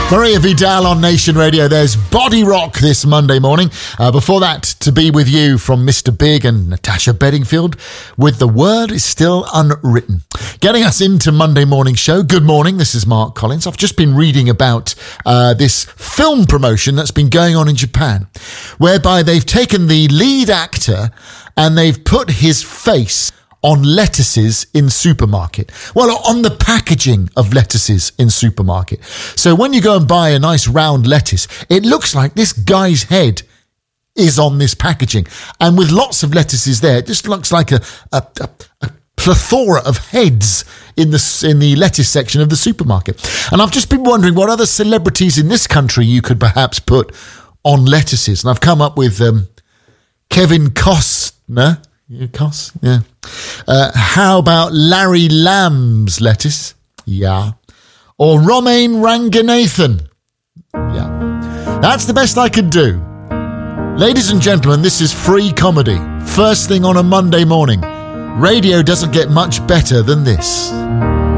Maria Vidal on Nation Radio. There's Body Rock this Monday morning. Before that, To Be With You from Mr. Big and Natasha Bedingfield with The Word Is Still Unwritten. Getting us into Monday morning show. Good morning, this is Mark Collins. I've just been reading about this film promotion that's been going on in Japan, whereby they've taken the lead actor and they've put his face on lettuces in supermarket. Well, on the packaging of lettuces in supermarket. So when you go and buy a nice round lettuce, it looks like this guy's head is on this packaging. And with lots of lettuces there, it just looks like a plethora of heads in the lettuce section of the supermarket. And I've just been wondering what other celebrities in this country you could perhaps put on lettuces. And I've come up with Kevin Costner. Yeah. How about Larry Lamb's lettuce? Yeah. Or Romain Ranganathan? Yeah. That's the best I could do. Ladies and gentlemen, this is free comedy. First thing on a Monday morning. Radio doesn't get much better than this.